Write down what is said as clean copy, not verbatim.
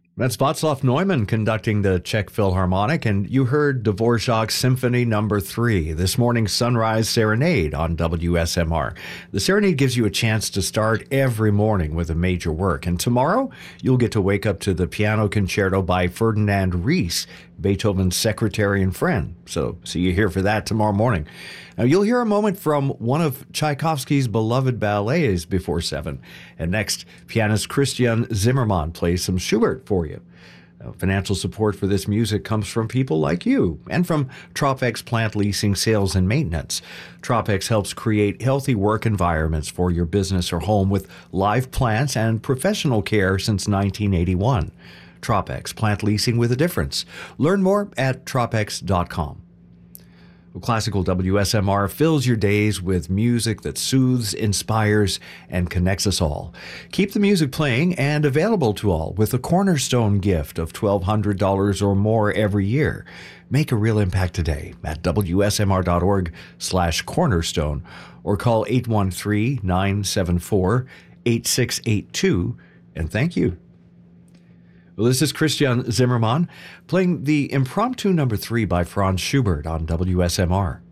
That's Václav Neumann conducting the Czech Philharmonic, and you heard Dvorak's Symphony No. 3, this morning's Sunrise Serenade on WSMR. The serenade gives you a chance to start every morning with a major work, and tomorrow you'll get to wake up to the piano concerto by Ferdinand Ries, Beethoven's secretary and friend. So see you here for that tomorrow morning. Now, you'll hear a moment from one of Tchaikovsky's beloved ballets before 7. And next, pianist Christian Zimmermann plays some Schubert for you. Now, financial support for this music comes from people like you and from Tropex Plant Leasing, Sales, and Maintenance. Tropex helps create healthy work environments for your business or home with live plants and professional care since 1981. Tropex, plant leasing with a difference. Learn more at tropex.com. Classical WSMR fills your days with music that soothes, inspires, and connects us all. Keep the music playing and available to all with a cornerstone gift of $1,200 or more every year. Make a real impact today at WSMR.org/cornerstone or call 813-974-8682 and thank you. Well, this is Christian Zimmermann playing the Impromptu No. 3 by Franz Schubert on WSMR.